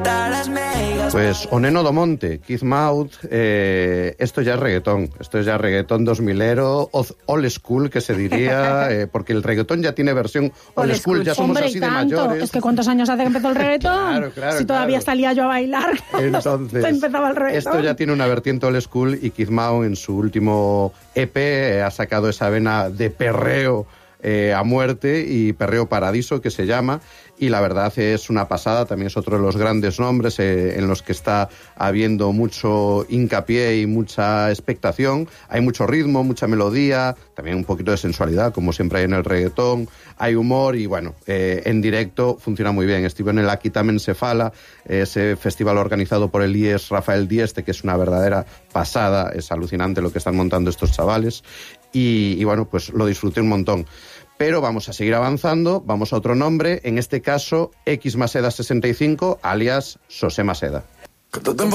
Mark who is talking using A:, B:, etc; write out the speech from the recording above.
A: Pues O Neno do Monte, Keith Mouse, esto ya es reggaetón 2000ero, old school que se diría, porque el reggaetón ya tiene versión old school, ya somos así de mayores.
B: Es que ¿cuántos años hace que empezó el reggaetón?
A: Claro,
B: si todavía salía yo a bailar,
A: entonces
B: empezaba el reggaetón.
A: Esto ya tiene una vertiente old school y Keith Mouse en su último EP ha sacado esa vena de perreo a muerte y Perreo Paradiso, que se llama, y la verdad es una pasada. También es otro de los grandes nombres en los que está habiendo mucho hincapié y mucha expectación. Hay mucho ritmo, mucha melodía, también un poquito de sensualidad, como siempre hay en el reggaetón, hay humor y bueno, en directo funciona muy bien. Estuve en el Aquí Tamén Se Fala, ese festival organizado por el IES Rafael Dieste, que es una verdadera pasada, es alucinante lo que están montando estos chavales y bueno, pues lo disfruté un montón. Pero vamos a seguir avanzando, vamos a otro nombre, en este caso X Maseda 65, alias Sosé Maseda.